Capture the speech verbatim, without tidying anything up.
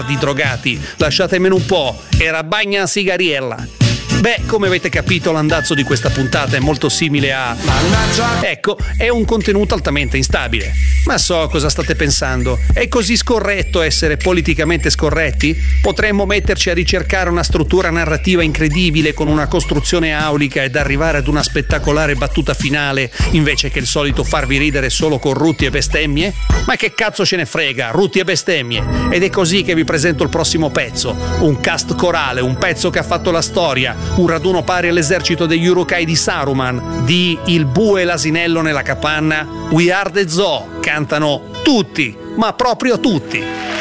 di drogati, lasciatemene un po', era bagna sigariella. Beh, come avete capito, l'andazzo di questa puntata è molto simile a... Ecco, è un contenuto altamente instabile. Ma so cosa state pensando. È così scorretto essere politicamente scorretti? Potremmo metterci a ricercare una struttura narrativa incredibile con una costruzione aulica ed arrivare ad una spettacolare battuta finale, invece che il solito farvi ridere solo con rutti e bestemmie? Ma che cazzo ce ne frega, rutti e bestemmie! Ed è così che vi presento il prossimo pezzo. Un cast corale, un pezzo che ha fatto la storia, un raduno pari all'esercito degli Uruk-hai di Saruman, di Il bue e l'asinello nella capanna, We Are the Zoo. Cantano tutti, ma proprio tutti.